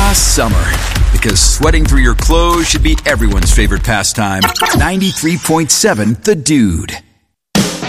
Summer. Because sweating through your clothes should be everyone's favorite pastime. 93.7 The Dude.